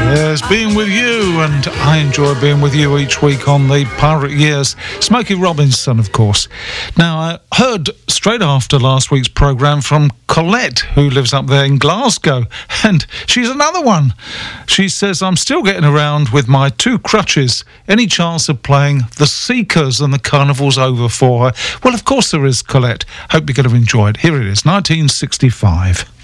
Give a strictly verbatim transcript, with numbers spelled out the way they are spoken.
Yes, being with you, and I enjoy being with you each week on the Pirate Years. Smokey Robinson, of course. Now, I heard straight after last week's programme from Colette, who lives up there in Glasgow, and she's another one. She says, I'm still getting around with my two crutches. Any chance of playing The Seekers and the carnival's over for her? Well, of course there is, Colette. Hope you're going to enjoy it. Here it is, nineteen sixty-five.